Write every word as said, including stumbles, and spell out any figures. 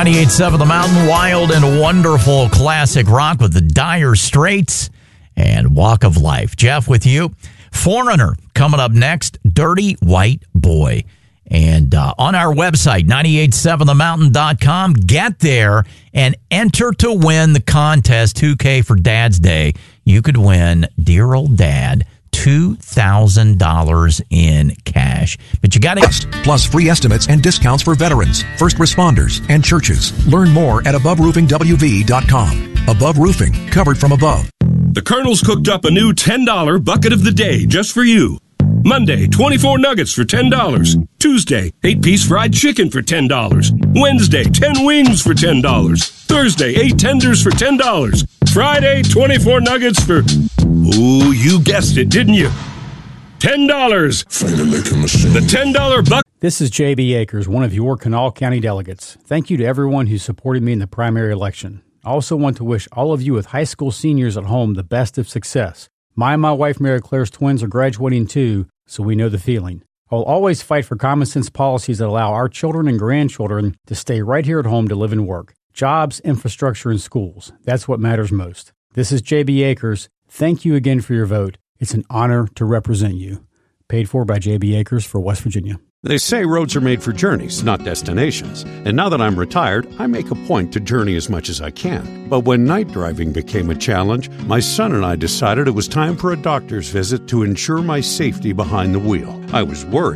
ninety-eight point seven The Mountain, wild and wonderful classic rock with the Dire Straits and Walk of Life. Jeff with you. Foreigner coming up next, Dirty White Boy. And uh, on our website, ninety-eight seven the mountain dot com, get there and enter to win the contest two K for Dad's Day. You could win, dear old dad, two thousand dollars in cash. But you got to... Plus free estimates and discounts for veterans, first responders, and churches. Learn more at above roofing w v dot com. Above Roofing, covered from above. The Colonel's cooked up a new ten dollar bucket of the day just for you. Monday, twenty-four nuggets for ten dollars. Tuesday, eight-piece fried chicken for ten dollars. Wednesday, ten wings for ten dollars. Thursday, eight tenders for ten dollars. Friday, twenty-four nuggets for... Ooh, you guessed it, didn't you? ten dollars. The ten dollar bucket. This is J B. Akers, one of your Kanawha County delegates. Thank you to everyone who supported me in the primary election. I also want to wish all of you with high school seniors at home the best of success. My and my wife Mary Claire's twins are graduating too, so we know the feeling. I'll always fight for common sense policies that allow our children and grandchildren to stay right here at home to live and work. Jobs, infrastructure, and schools. That's what matters most. This is J B. Akers. Thank you again for your vote. It's an honor to represent you. Paid for by J B. Akers for West Virginia. They say roads are made for journeys, not destinations. And now that I'm retired, I make a point to journey as much as I can. But when night driving became a challenge, my son and I decided it was time for a doctor's visit to ensure my safety behind the wheel. I was worried